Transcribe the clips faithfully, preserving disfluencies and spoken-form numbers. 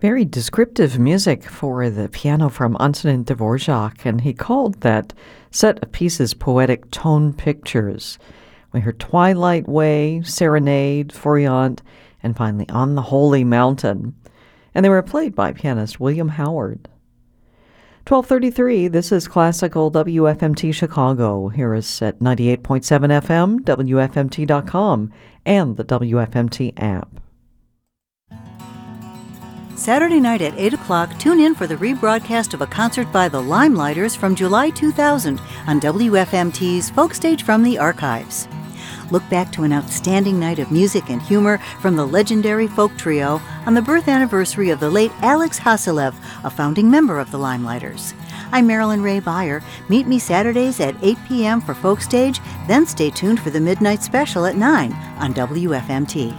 Very descriptive music for the piano from Antonin Dvorak, and he called that set of pieces poetic tone pictures. We heard Twilight Way, Serenade, Feuillante, and finally On the Holy Mountain. And they were played by pianist William Howard. twelve thirty-three, this is Classical W F M T Chicago. Here is at ninety-eight point seven F M, W F M T dot com, and the W F M T app. Saturday night at eight o'clock, tune in for the rebroadcast of a concert by the Limelighters from July two thousand on W F M T's Folk Stage from the Archives. Look back to an outstanding night of music and humor from the legendary folk trio on the birth anniversary of the late Alex Hasilev, a founding member of the Limelighters. I'm Marilyn Ray Beyer. Meet me Saturdays at eight p.m. for Folk Stage, then stay tuned for the Midnight Special at nine on W F M T.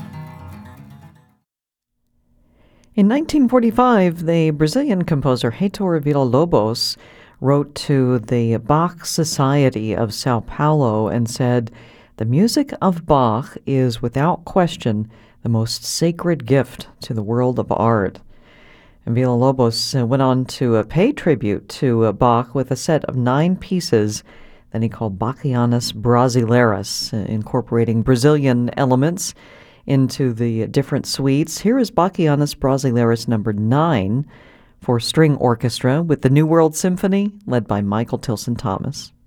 In nineteen forty-five, the Brazilian composer Heitor Villa-Lobos wrote to the Bach Society of Sao Paulo and said, "The music of Bach is without question the most sacred gift to the world of art." And Villa-Lobos went on to uh, pay tribute to uh, Bach with a set of nine pieces that he called Bachianas Brasileiras, uh, incorporating Brazilian elements into the different suites. Here is Bachianas Brasileiras number nine for string orchestra with the New World Symphony led by Michael Tilson Thomas.